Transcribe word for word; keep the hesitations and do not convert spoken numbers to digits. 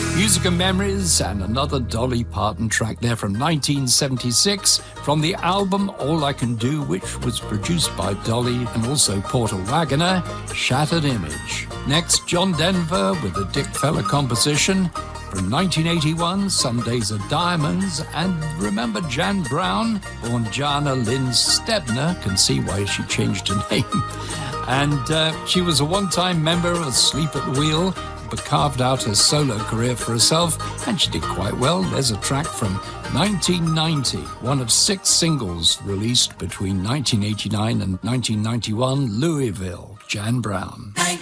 Music and Memories, and another Dolly Parton track there from nineteen seventy-six from the album All I Can Do, which was produced by Dolly and also Porter Wagoner, Shattered Image. Next, John Denver with a Dick Feller composition from nineteen eighty-one, Some Days Are Diamonds, and remember Jan Brown, born Jana Lynn Stebner, can see why she changed her name. And uh, she was a one-time member of Sleep at the Wheel, but carved out her solo career for herself, and she did quite well. There's a track from nineteen ninety, one of six singles released between nineteen eighty-nine and nineteen ninety-one, Louisville, Jan Brown.